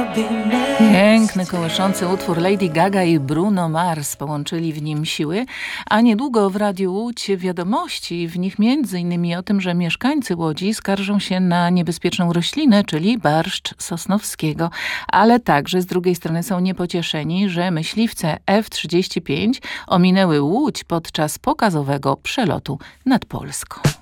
Piękny, kołyszący utwór Lady Gaga i Bruno Mars połączyli w nim siły, a niedługo w Radiu Łódź wiadomości, w nich m.in. o tym, że mieszkańcy Łodzi skarżą się na niebezpieczną roślinę, czyli barszcz sosnowskiego, ale także z drugiej strony są niepocieszeni, że myśliwce F-35 ominęły Łódź podczas pokazowego przelotu nad Polską.